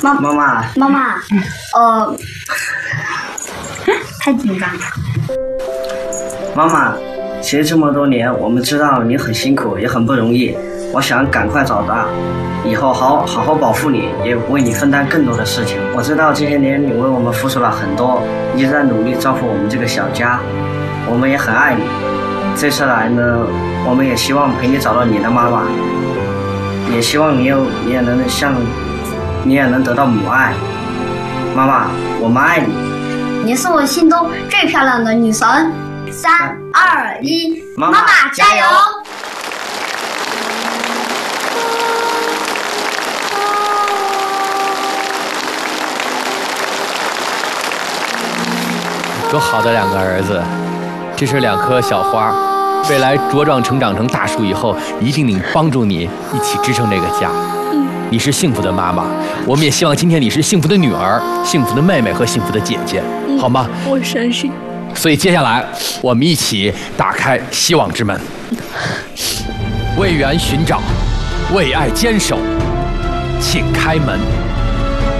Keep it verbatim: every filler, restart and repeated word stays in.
妈妈妈妈妈，呃，太紧张了。 妈妈，其实这么多年，我们知道你很辛苦，也很不容易。我想赶快长大，以后好好好保护你，也为你分担更多的事情。我知道这些年你为我们付出了很多，一直在努力照顾我们这个小家，我们也很爱你。这次来呢，我们也希望陪你找到你的妈妈，也希望你有你也能像你也能得到母爱。妈妈，我们爱你， 你是我心中最漂亮的女神。三二一，妈妈加油！ 多好的两个儿子，这是两棵小花，未来茁壮成长成大树以后，一定能帮助你一起支撑这个家。你是幸福的妈妈，我们也希望今天你是幸福的女儿、幸福的妹妹和幸福的姐姐，好吗？ 我相信。 所以接下来我们一起打开希望之门，为缘寻找，为爱坚守，请开门。